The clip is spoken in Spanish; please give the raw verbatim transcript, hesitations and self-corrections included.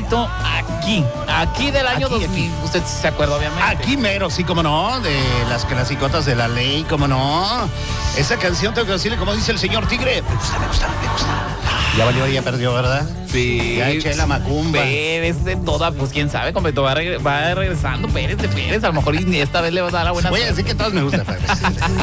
Beto, aquí, aquí del año Aquí, dos mil. aquí. Usted sí se acuerda, obviamente. Aquí mero, sí, como no, de las clasicotas de la ley, como no. Esa canción tengo que decirle, como dice el señor Tigre, me gusta, me gusta, me gusta. Ya valió, ya perdió, ¿verdad? Sí. Ya eché la macumba. Pérez de toda, pues quién sabe, como Beto va, reg- va regresando. Pérez de Pérez, a lo mejor y esta vez le va a dar la buena Voy a suerte. decir que todas me gustan, Pérez.